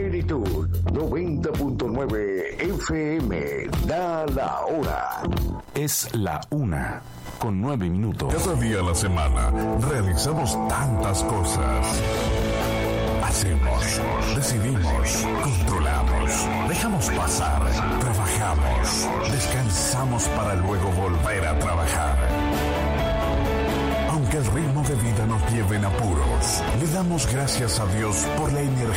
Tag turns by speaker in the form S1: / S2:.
S1: Plenitud 90.9 FM. Da la hora.
S2: Es la 1:09.
S3: Cada día a la semana realizamos tantas cosas. Hacemos, decidimos, controlamos, dejamos pasar, trabajamos, descansamos para luego volver a trabajar. Aunque el ritmo de vida nos lleve en apuros, le damos gracias a Dios por la energía